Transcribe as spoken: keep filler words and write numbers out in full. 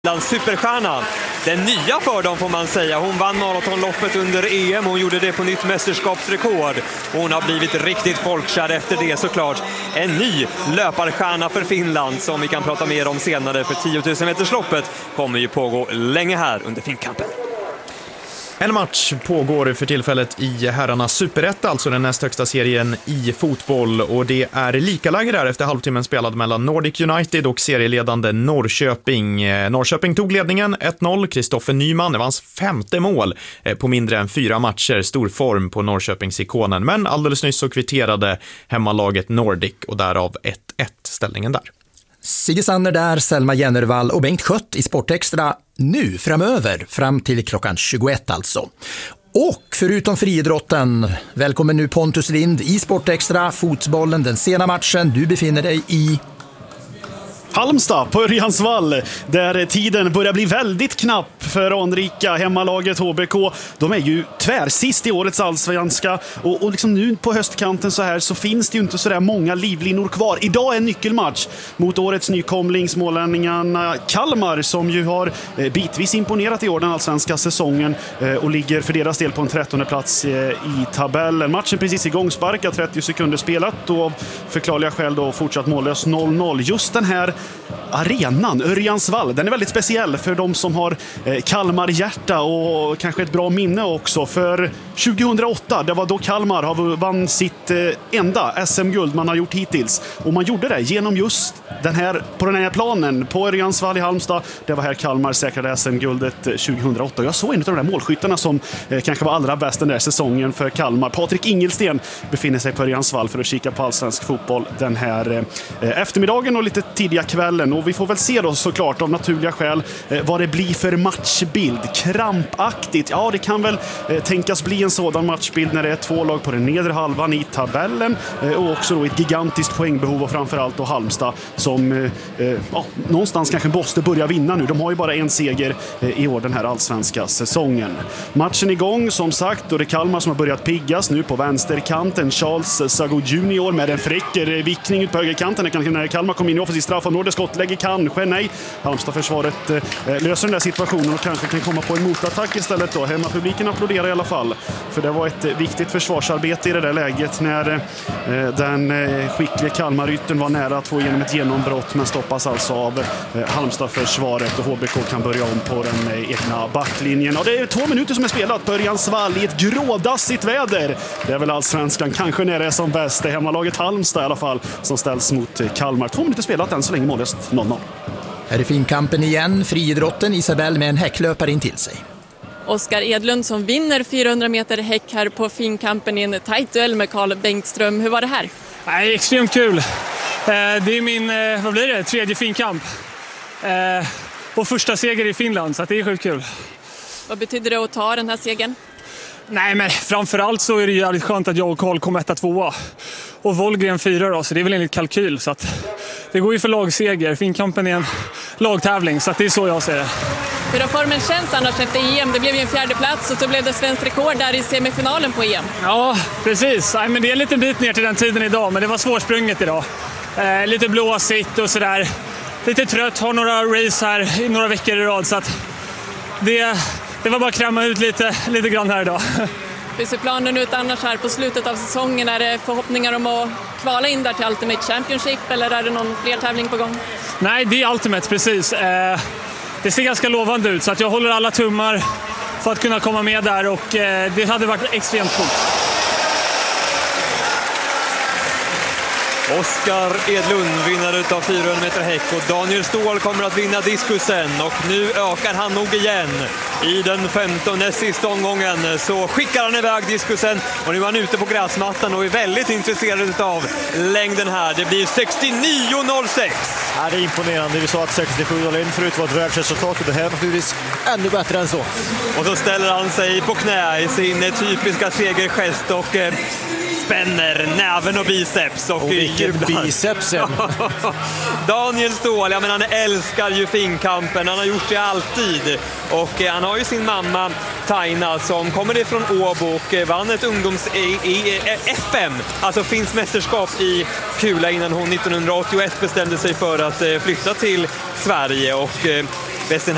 Superstjärna. Den nya för dem får man säga. Hon vann maratonloppet under E M. Hon gjorde det på nytt mästerskapsrekord. Hon har blivit riktigt folkkär efter det såklart. En ny löparstjärna för Finland som vi kan prata mer om senare, för tio tusen metersloppet kommer ju pågå länge här under Finnkampen. En match pågår för tillfället i herrarnas superetta, alltså den näst högsta serien i fotboll, och det är lika läge där efter halvtimmen spelad mellan Nordic United och serieledande Norrköping. Norrköping tog ledningen ett noll, Kristoffer Nyman, det var hans femte mål på mindre än fyra matcher, stor form på Norrköpings-ikonen, men alldeles nyss så kvitterade hemmalaget Nordic och därav ett ett ställningen där. Sigge Sander där, Selma Jennervall och Bengt Skött i Sportextra nu framöver, fram till klockan tjugoett alltså. Och förutom friidrotten, välkommen nu Pontus Lind i Sportextra, fotbollen, den sena matchen, du befinner dig i Halmstad på Örjansvall, där tiden börjar bli väldigt knapp för anrika hemmalaget H B K. De är ju tvärsist i årets allsvenska och, och liksom nu på höstkanten så här så finns det ju inte så där många livlinor kvar. Idag är en nyckelmatch mot årets nykomling smålänningarna Kalmar, som ju har eh, bitvis imponerat i år den allsvenska säsongen eh, och ligger för deras del på en trettonde plats eh, i tabellen. Matchen precis igång, sparkat, trettio sekunder spelat och av förklarliga skäl då fortsatt mållös noll noll. Just den här arenan, Örjansvall, den är väldigt speciell för de som har eh, Kalmar-hjärta och kanske ett bra minne också. För tjugohundraåtta, det var då Kalmar har vann sitt eh, enda S M-guld man har gjort hittills. Och man gjorde det genom just den här, på den här planen på Örjansvall i Halmstad. Det var här Kalmar säkrade S M-guldet tjugohundraåtta. Jag såg en av de där målskyttarna som eh, kanske var allra bäst den där säsongen för Kalmar. Patrik Ingelsten befinner sig på Örjansvall för att kika på allsvensk fotboll den här eh, eftermiddagen och lite tidiga kvällen. Och vi får väl se då såklart av naturliga skäl eh, vad det blir för matchbild. Krampaktigt, ja det kan väl eh, tänkas bli en sådan matchbild när det är två lag på den nedre halvan i tabellen eh, och också då ett gigantiskt poängbehov och framförallt då Halmstad som eh, eh, ja, någonstans kanske måste börja vinna nu. De har ju bara en seger eh, i år den här allsvenska säsongen. Matchen igång som sagt och det är Kalmar som har börjat piggas nu på vänsterkanten. Charles Sago junior med en fräck vickning ut på högerkanten när Kalmar kom in i offensiv straffområde. Skottlägger kanske, nej. Halmstad-försvaret eh, löser den där situationen och kanske kan komma på en motattack istället då. Hemmapubliken applåderar i alla fall. För det var ett eh, viktigt försvarsarbete i det där läget när eh, den eh, skickliga Kalmar-ytten var nära att få igenom ett genombrott, men stoppas alltså av eh, Halmstad-försvaret och H B K kan börja om på den eh, egna backlinjen. Och det är två minuter som är spelat på Örjansvall i ett grådassigt väder. Det är väl allsvenskan kanske när det är som bäst. Det är hemmalaget Halmstad i alla fall som ställs mot eh, Kalmar. Två minuter spelat än så länge, målöst noll noll. Här är Finnkampen igen, friidrotten, Isabel med en häcklöpare in till sig. Oskar Edlund som vinner fyrahundra meter häck här på Finnkampen i en tajt duell med Carl Bengtström. Hur var det här? Nej, extremt kul. Det är min, vad blir det, tredje Finnkamp. Och första seger i Finland, så det är sjukt kul. Vad betyder det att ta den här segern? Nej, men framförallt så är det jävligt skönt att jag och Carl kom etta tvåa. Och Volgren fyra då, så det är väl enligt kalkyl. Så att det går ju för lagseger. Finnkampen är en lagtävling, så att det är så jag ser det. Hur har formen känns annars efter E M? Det blev ju en fjärde plats och så blev det svensk rekord där i semifinalen på E M. Ja, precis. Nej, men det är en liten bit ner till den tiden idag, men det var svårsprunget idag. Eh, lite blåsigt och sådär. Lite trött, har några race här i några veckor i rad, så att det, det var bara att kräma ut lite, lite grann här idag. Hur ser planen ut annars här på slutet av säsongen? Är det förhoppningar om att kvala in där till Ultimate Championship eller är det någon fler tävling på gång? Nej, det är Ultimate, precis. Eh, det ser ganska lovande ut så att jag håller alla tummar för att kunna komma med där och eh, det hade varit extremt coolt. Oskar Edlund vinner utav fyrahundra meter häck och Daniel Ståhl kommer att vinna diskusen och nu ökar han nog igen. I den femtonde sista omgången så skickar han iväg diskusen och nu är han ute på gräsmattan och är väldigt intresserad av längden här. Det blir sextionio noll sex. Ja, det är imponerande. Vi sa att sextiosju noll ett förut var ett världsresultat och det här är naturligtvis ännu bättre än så. Och så ställer han sig på knä i sin typiska segergest och eh, spänner näven och biceps. Och, och vilken bicepsen! Daniel Ståhl, jag menar, han älskar ju Finnkampen. Han har gjort det alltid. Och eh, han har ju sin mamma Taina som kommer ifrån Åbo och vann ett ungdoms i, i, F M, alltså finns mästerskap i kula innan hon nittonhundraåttioett bestämde sig för att eh, flytta till Sverige och eh,